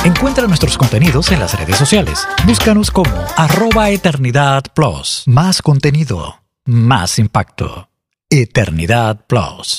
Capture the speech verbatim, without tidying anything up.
Encuentra nuestros contenidos en las redes sociales. Búscanos como arroba Eternidad Plus. Más contenido, más impacto. Eternidad Plus.